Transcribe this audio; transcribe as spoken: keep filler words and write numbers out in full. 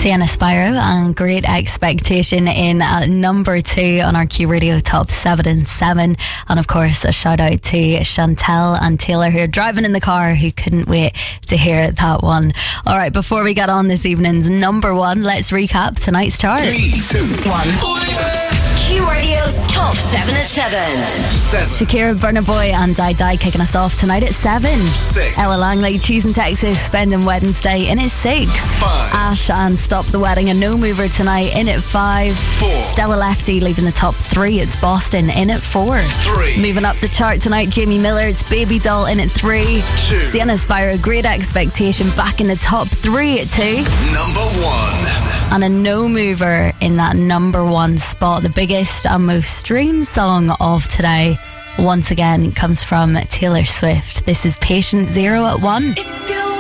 Sienna Spyro and Great Expectation in at number two on our Q Radio Top seven and seven. And of course, a shout out to Chantel and Taylor who are driving in the car who couldn't wait to hear that one. All right, before we get on this evening's number one, let's recap tonight's chart. Three, two, one. Q Radio's Top seven at seven. Seven. Shakira, Burna Boy and Die Die kicking us off tonight at seven. Six. Ella Langley, Choosing Texas, Spending Wednesday in at six. Five. Ash and Stop the Wedding, a no mover tonight in at five. Four. Stella Lefty leaving the top three. It's Boston in at four. Three. Moving up the chart tonight, Jamie Millard's Baby Doll in at three. Two. Sienna Spyro, Great Expectation back in the top three at two. Number one. And a no mover in that number one spot. The biggest and most streamed song of today, once again, comes from Taylor Swift. This is Patient Zero at one. If